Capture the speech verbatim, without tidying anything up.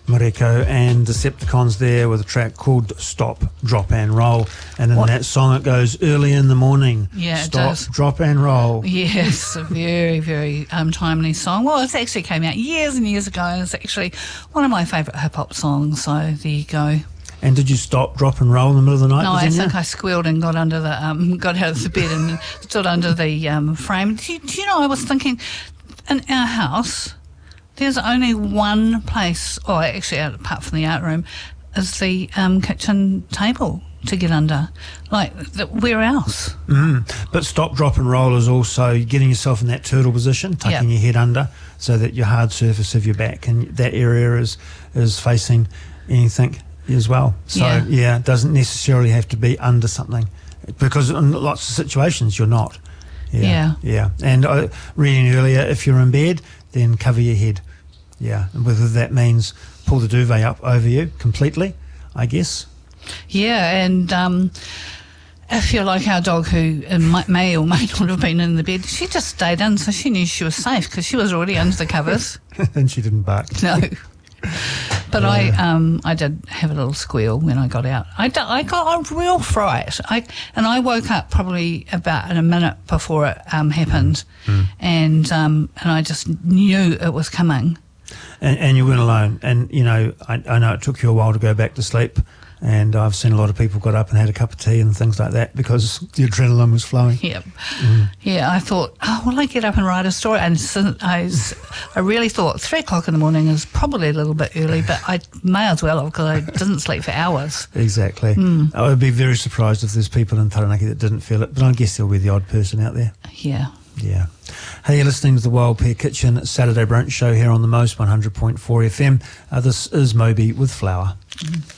Mareko and Decepticons there with a track called Stop, Drop and Roll. And in What? that song it goes early in the morning. Yeah, it Stop, does. drop and roll. Yes, a very, very um, timely song. Well, it actually came out years and years ago, and it's actually one of my favourite hip-hop songs, so there you go. And did you stop, drop and roll in the middle of the night? No, I Virginia? think I squealed and got under the um, got out of the bed and stood under the um, frame. Do you, do you know, I was thinking, in our house, there's only one place, or actually apart from the art room, is the um, kitchen table to get under. Like, the, where else? Mm. But stop, drop and roll is also getting yourself in that turtle position, tucking Yep. your head under so that your hard surface of your back and that area is, is facing anything as well. So, Yeah. yeah, it doesn't necessarily have to be under something, because in lots of situations you're not. Yeah. Yeah. And uh, reading earlier, if you're in bed, then cover your head. Yeah. And whether that means pull the duvet up over you completely, I guess. Yeah, and um, if you're like our dog, who uh, might, may or may not have been in the bed, she just stayed in, so she knew she was safe because she was already under the covers. And she didn't bark. No. But Yeah. I um, I did have a little squeal when I got out. I, d- I got a real fright. I, and I woke up probably about a minute before it um, happened. Mm. And, um, and I just knew it was coming. And, and you weren't alone. And, you know, I, I know it took you a while to go back to sleep. And I've seen a lot of people got up and had a cup of tea and things like that because the adrenaline was flowing. Yep. Mm. Yeah, I thought, oh, will I get up and write a story? And so I, was, I really thought three o'clock in the morning is probably a little bit early, but I may as well have because I didn't sleep for hours. Exactly. Mm. I would be very surprised if there's people in Taranaki that didn't feel it, but I guess there'll be the odd person out there. Yeah. Yeah. Hey, you're listening to the Wild Pear Kitchen Saturday Brunch Show here on the Most one hundred point four F M. Uh, this is Moby with Flower. Mm.